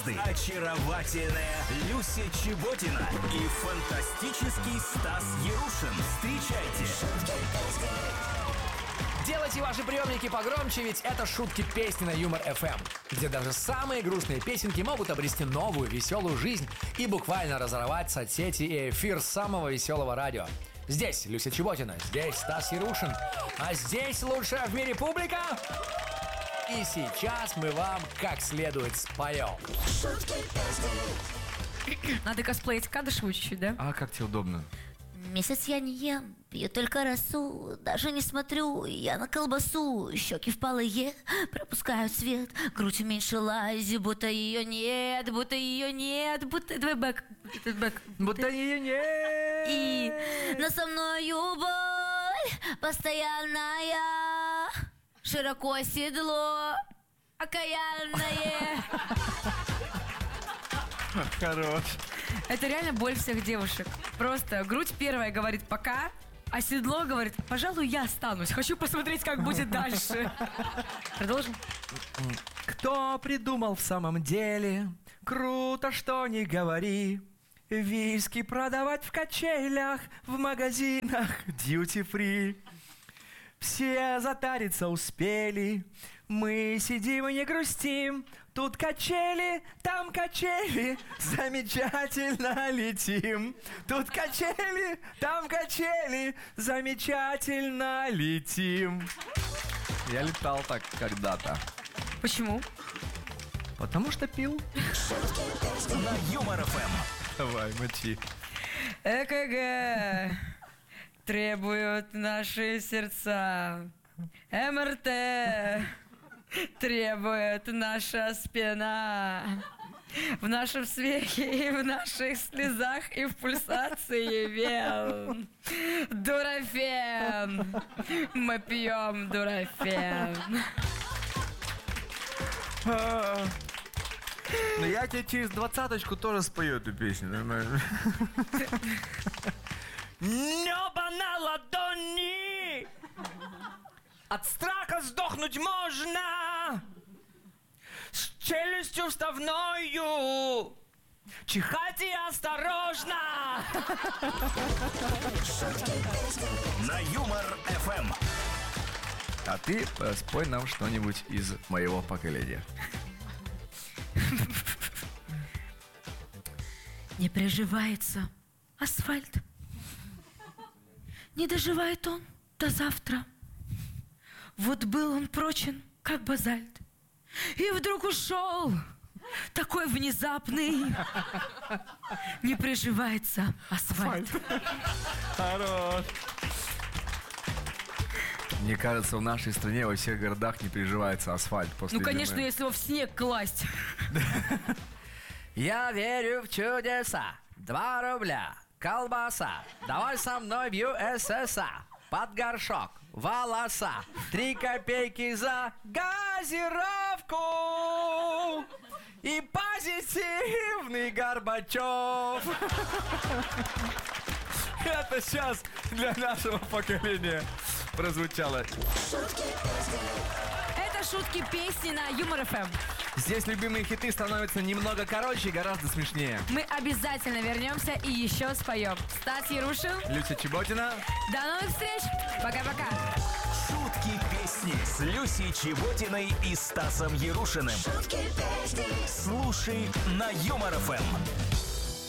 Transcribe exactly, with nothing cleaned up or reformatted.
звезды, очаровательная Люся Чеботина и фантастический Стас Ярушин. Встречайте! Делайте ваши приемники погромче, ведь это шутки песни на Юмор эф эм, где даже самые грустные песенки могут обрести новую веселую жизнь и буквально разорвать соцсети и эфир самого веселого радио. Здесь Люся Чеботина, здесь Стас Ярушин, а здесь лучшая в мире публика. И сейчас мы вам как следует споем. Надо косплеить Кадышеву чуть-чуть, да? А как тебе удобно? Месяц я не ем, пью только росу, даже не смотрю я на колбасу. Щеки впалые, пропускают свет, грудь уменьшилась, будто ее нет, будто ее нет, будто... Давай бэк, бэк. Будто ее нет. И... Но со мною боль постоянная, широко седло окаянное. Хорош. Это реально боль всех девушек. Просто грудь первая говорит «пока», а седло говорит «пожалуй, я останусь, хочу посмотреть, как будет дальше». Продолжим. Кто придумал в самом деле? Круто, что не говори. Виски продавать в качелях, в магазинах дьюти-фри. Все затариться успели, мы сидим и не грустим. Тут качели, там качели, замечательно летим. Тут качели, там качели, замечательно летим. Я летал так когда-то. Почему? Потому что пил. На Юмор эф эм. Давай, мочи. ЭКГ требуют наши сердца. эм эр тэ требует наша спина. В нашем смехе и в наших слезах и в пульсации вен. Дурафен. Мы пьем дурафен. Ну я тебе через двадцаточку тоже спою эту песню, нормально. Небо на ладони, от страха сдохнуть можно, с челюстью вставною чихать и осторожно. На Юмор эф эм. А ты э, спой нам что-нибудь из моего поколения. Не приживается асфальт, не доживает он до завтра. Вот был он прочен, как базальт, и вдруг ушел, такой внезапный. Не приживается асфальт. Хорош. Мне кажется, в нашей стране во всех городах не приживается асфальт после Ну, конечно, зимы. если его в снег класть. Я верю в чудеса. Два рубля. Колбаса. Давай со мной в ю эс эс а. Под горшок. Волоса. Три копейки за газировку. И позитивный Горбачев. Это сейчас для нашего поколения прозвучало. Это шутки песни на Юмор эф эм. Здесь любимые хиты становятся немного короче и гораздо смешнее. Мы обязательно вернемся и еще споем. Стас Ярушин. Люся Чеботина. До новых встреч. Пока-пока. Шутки песни с Люсей Чеботиной и Стасом Ярушиным. Слушай на Юмор эф эм.